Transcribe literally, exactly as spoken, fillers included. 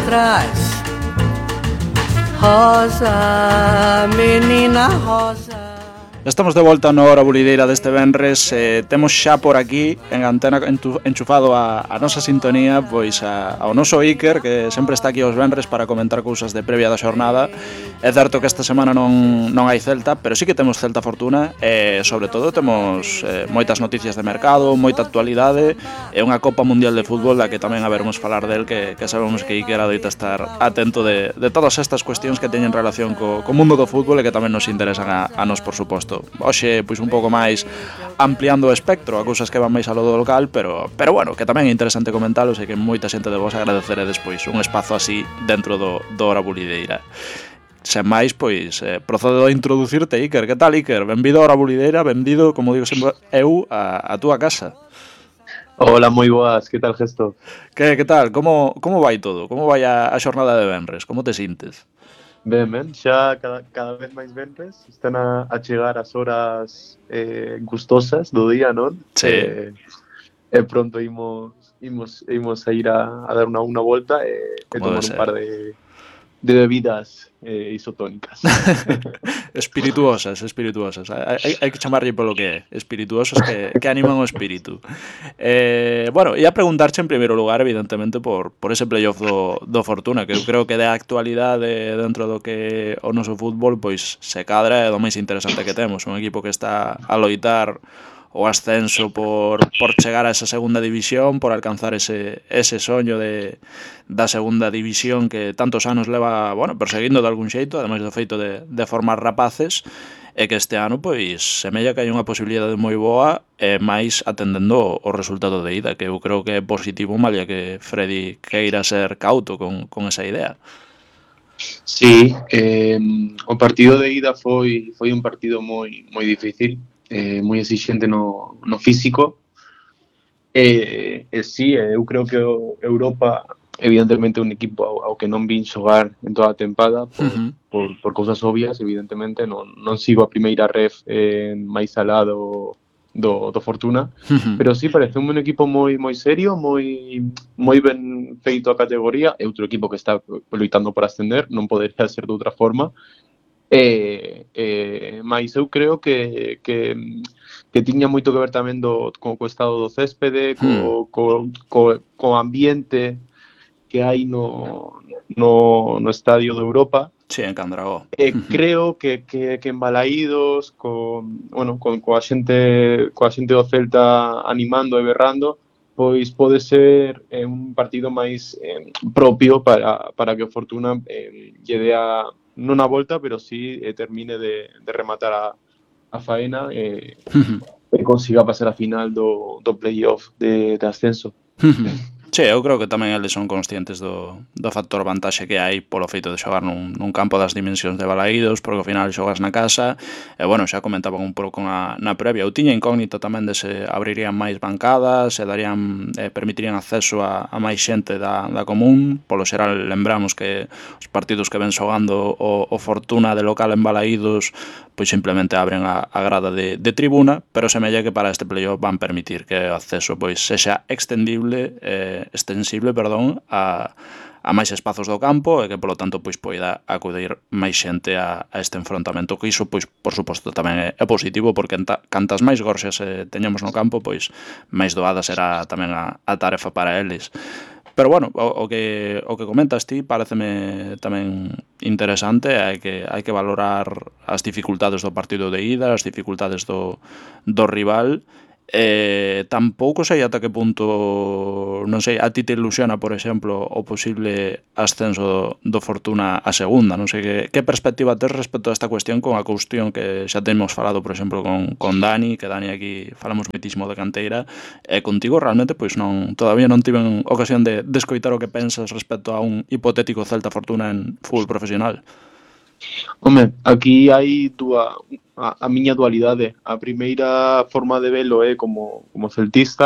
atrás. Rosa, menina rosa. Estamos de volta na hora bulideira deste venres. eh, Temos xa por aquí en antena enchufado a, a nosa sintonía, pois a, ao noso Iker, que sempre está aquí aos venres para comentar cousas de previa da xornada. É certo que esta semana non, non hai Celta, pero sí que temos Celta Fortuna. E sobre todo temos eh, moitas noticias de mercado, moita actualidade e unha Copa Mundial de Fútbol da que tamén habermos falar del, que, que sabemos que Iker adoita estar atento de, de todas estas cuestións que teñen relación co, co mundo do fútbol e que tamén nos interesan a, a nos, por suposto. Hoxe, pois un pouco máis ampliando o espectro a cousas que van máis a lo do local, pero, pero bueno, que tamén é interesante comentalos e que moita xente de vos agradeceré despois un espazo así dentro do, do hora bulideira. Sen máis, pois, eh, procedo a introducirte, Iker. Que tal, Iker? Benvido a hora bulideira, benvido, como digo sempre eu, a, a túa casa. Hola, moi boas, que tal, Gesto? Que, que tal? Como, como vai todo? Como vai a, a xornada de venres? Como te sintes? Ben, ben, xa cada, cada vez máis venres están a, a chegar as horas eh, gustosas do día, non? Sí. Eh, e pronto imos, imos, imos a ir a, a dar unha, unha volta e, e tomar un par de, de bebidas eh, isotónicas. Espirituosas, espirituosas. Hai, hai que chamarlle polo que é. Espirituosas que, que animan o espírito. Eh, bueno, e a preguntarche en primeiro lugar, evidentemente, por, por ese playoff do, do Fortuna, que eu creo que da actualidade dentro do que o noso fútbol, pois se cadra é do máis interesante que temos. Un equipo que está a loitar o ascenso por, por chegar a esa segunda división, por alcanzar ese, ese soño de, da segunda división que tantos anos leva, bueno, perseguindo de algún xeito, ademais do feito de, de formar rapaces, e que este ano, pois, semella que hai unha posibilidade moi boa, e máis atendendo o resultado de ida, que eu creo que é positivo, malia que Freddy queira ser cauto con, con esa idea. Sí, eh, o partido de ida foi, foi un partido moi, moi difícil, eh, moi exixente no, no físico. E, e sí, eu creo que o Europa evidentemente é un equipo ao, ao que non vin xogar en toda a tempada por, uh-huh. por, por cousas obvias, evidentemente non, non sigo a primeira ref eh, máis alá do, do, do Fortuna, uh-huh. pero sí parece un equipo moi moi serio, moi moi ben feito a categoría, é outro equipo que está loitando por ascender, non podería ser de outra forma. E, e, mais eu creo que, que, que tiña moito que ver tamén do, co, co estado do céspede, co, co, co, co ambiente que hai no, no, no estadio de Europa. Sí, en Candragó. E creo que, que, que en Balaídos, con, bueno, con, coa xente, coa xente do Celta animando e berrando, pois pode ser eh, un partido máis eh, propio para, para que o Fortuna eh, lle dea non a volta, pero sí eh, termine de, de rematar a, a faena e, uh-huh. e consiga pasar a final do, do playoff de, de ascenso. Uh-huh. Sí, eu creo que tamén eles son conscientes do, do factor vantaxe que hai polo feito de xogar nun, nun campo das dimensións de Balaídos, porque ao final xogas na casa, e bueno, xa comentaban un pouco na, na previa, eu tiña incógnito tamén de se abrirían máis bancadas, se darían, eh, permitirían acceso a, a máis xente da, da común. Polo xeral lembramos que os partidos que ven xogando o, o Fortuna de local en Balaídos, pois simplemente abren a, a grada de, de tribuna, pero semella que para este playoff van permitir que o acceso pois sexa extendible, eh, extensible, perdón, a, a máis espazos do campo e que, polo tanto, pois poida acudir máis xente a, a este enfrontamento, que iso, pois, por suposto, tamén é, é positivo, porque enta, cantas máis gorxas eh, teñamos no campo, pois máis doada será tamén a, a tarefa para eles. Pero bueno, o, o que o que comentas ti pareceme tamén interesante, hai que hai que valorar as dificultades do partido de ida, as dificultades do do rival. Eh, tampouco sei ata que punto, non sei, a ti te ilusiona, por exemplo, o posible ascenso do, do Fortuna a segunda, non sei que, que perspectiva tes respecto a esta cuestión con a cuestión que xa temos falado, por exemplo, con, con Dani, que Dani aquí falamos mitísimo de canteira, e contigo realmente pois non, todavía non tiven ocasión de, de escoitar o que pensas respecto a un hipotético Celta Fortuna en fútbol profesional. Home, aquí hai dúa, a, a miña dualidade. A primeira forma de velo é como, como celtista,